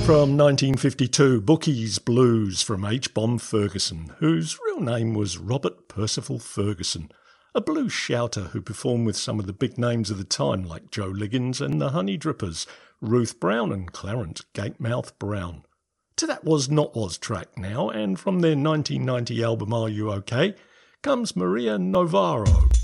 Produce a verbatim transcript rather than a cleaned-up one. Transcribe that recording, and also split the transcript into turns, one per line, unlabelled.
From nineteen fifty-two, Bookie's Blues from H. Bomb Ferguson, whose real name was Robert Percival Ferguson, a blues shouter who performed with some of the big names of the time like Joe Liggins and the Honey Drippers, Ruth Brown and Clarence Gatemouth Brown. To that Was Not Was track now, and from their nineteen ninety album Are You OK, comes Maria Novaro.